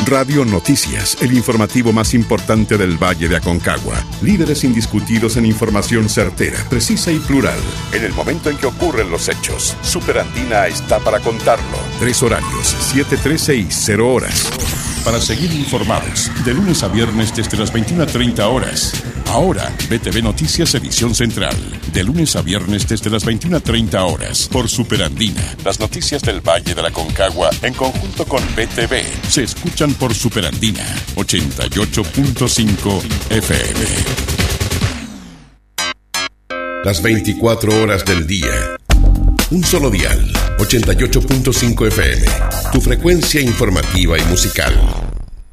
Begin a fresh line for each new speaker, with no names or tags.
Radio Noticias, el informativo más importante del Valle de Aconcagua. Líderes indiscutidos en información certera, precisa y plural. En el momento en que ocurren los hechos, Superandina está para contarlo. 3 horarios, 7, 13 y 0 horas. Para seguir informados, de lunes a viernes desde las 21:30 horas. Ahora, BTV Noticias Edición Central. De lunes a viernes desde las 21:30 horas. Por Superandina. Las noticias del Valle de la Aconcagua en conjunto con BTV se escuchan por Superandina 88.5 FM. Las 24 horas del día. Un solo dial, 88.5 FM. Tu frecuencia informativa y musical.